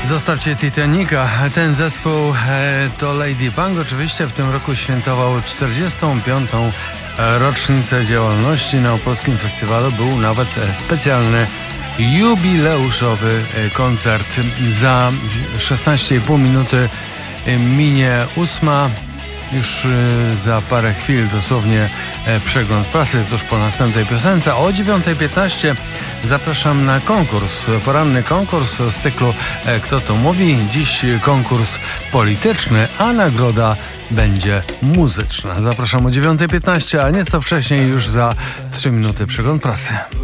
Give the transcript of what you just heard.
Zostawcie Titanica. Ten zespół to Lady Punk. Oczywiście w tym roku świętował 45. rocznicę działalności. Na Opolskim Festiwalu był nawet specjalny jubileuszowy koncert. Za 16,5 minuty minie 8. Już za parę chwil dosłownie przegląd prasy tuż po następnej piosence. O 9:15 zapraszam na konkurs, poranny konkurs z cyklu Kto to mówi? Dziś konkurs polityczny, a nagroda będzie muzyczna. Zapraszam o 9:15, a nieco wcześniej już za 3 minuty przegląd prasy.